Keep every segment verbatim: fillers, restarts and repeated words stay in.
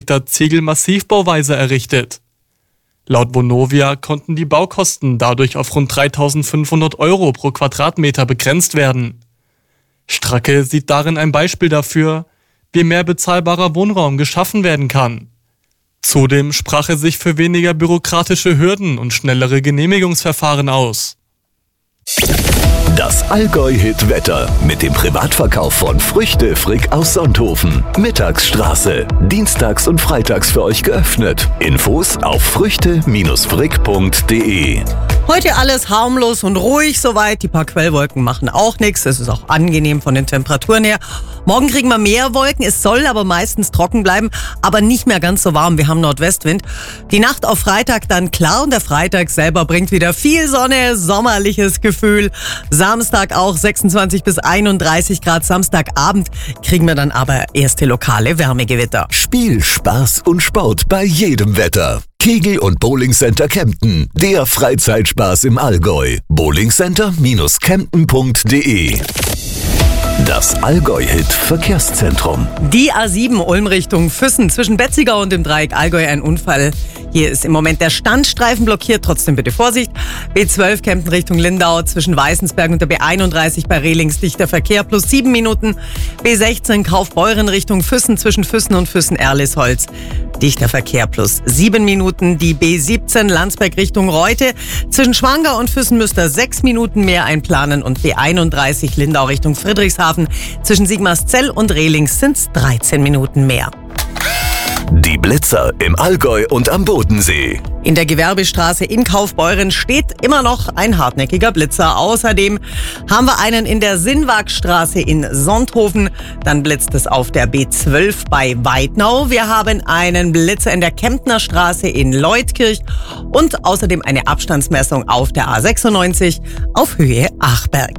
perfekter Ziegelmassivbauweise errichtet. Laut Vonovia konnten die Baukosten dadurch auf rund dreitausendfünfhundert Euro pro Quadratmeter begrenzt werden. Stracke sieht darin ein Beispiel dafür, wie mehr bezahlbarer Wohnraum geschaffen werden kann. Zudem sprach er sich für weniger bürokratische Hürden und schnellere Genehmigungsverfahren aus. Das Allgäu-Hit-Wetter mit dem Privatverkauf von Früchte Frick aus Sonthofen. Mittagsstraße. Dienstags und freitags für euch geöffnet. Infos auf früchte frick punkt de. Heute alles harmlos und ruhig soweit. Die paar Quellwolken machen auch nichts. Es ist auch angenehm von den Temperaturen her. Morgen kriegen wir mehr Wolken. Es soll aber meistens trocken bleiben, aber nicht mehr ganz so warm. Wir haben Nordwestwind. Die Nacht auf Freitag dann klar und der Freitag selber bringt wieder viel Sonne, sommerliches Gefühl. Samstag auch sechsundzwanzig bis einunddreißig Grad. Samstagabend kriegen wir dann aber erste lokale Wärmegewitter. Spiel, Spaß und Sport bei jedem Wetter. Kegel- und Bowlingcenter Kempten. Der Freizeitspaß im Allgäu. bowlingcenter Kempten punkt de. Das Allgäu-Hit-Verkehrszentrum. Die A sieben Ulm Richtung Füssen zwischen Betzigau und dem Dreieck Allgäu ein Unfall. Hier ist im Moment der Standstreifen blockiert, trotzdem bitte Vorsicht. B zwölf Kempten Richtung Lindau zwischen Weißensberg und der B einunddreißig bei Rehlings dichter Verkehr plus sieben Minuten. B sechzehn Kaufbeuren Richtung Füssen zwischen Füssen und Füssen-Erlisholz. Dichter Verkehr plus sieben Minuten. Die B siebzehn Landsberg Richtung Reute zwischen Schwangau und Füssen müsst ihr sechs Minuten mehr einplanen und B einunddreißig Lindau Richtung Friedrichshafen zwischen Sigmarszell und Rehlings sind's dreizehn Minuten mehr. Die Blitzer im Allgäu und am Bodensee. In der Gewerbestraße in Kaufbeuren steht immer noch ein hartnäckiger Blitzer. Außerdem haben wir einen in der Sinnwagstraße in Sonthofen. Dann blitzt es auf der B zwölf bei Weidnau. Wir haben einen Blitzer in der Kemptner Straße in Leutkirch und außerdem eine Abstandsmessung auf der A sechsundneunzig auf Höhe Achberg.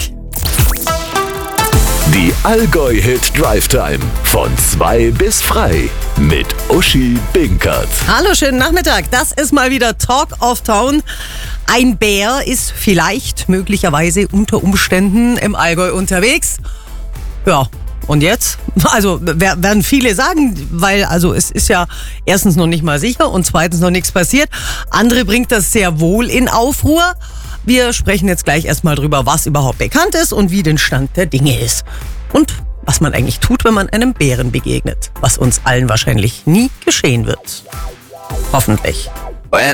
Die Allgäu-Hit Drive Time von zwei bis frei mit Uschi Binkert. Hallo, schönen Nachmittag. Das ist mal wieder Talk of Town. Ein Bär ist vielleicht möglicherweise unter Umständen im Allgäu unterwegs. Ja, und jetzt? Also werden viele sagen, weil also es ist ja erstens noch nicht mal sicher und zweitens noch nichts passiert. Andere bringt das sehr wohl in Aufruhr. Wir sprechen jetzt gleich erstmal drüber, was überhaupt bekannt ist und wie der Stand der Dinge ist. Und was man eigentlich tut, wenn man einem Bären begegnet. Was uns allen wahrscheinlich nie geschehen wird. Hoffentlich.